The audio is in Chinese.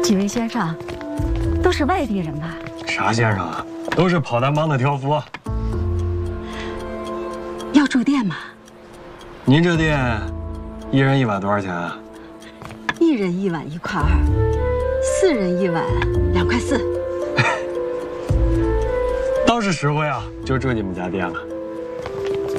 几位先生都是外地人吧？ 啥先生啊，都是跑男帮的挑夫。 要住店吗？ 您这店，一人一晚多少钱啊 1人1晚1块2，4人1晚2块4。 倒是实惠啊，就住你们家店了。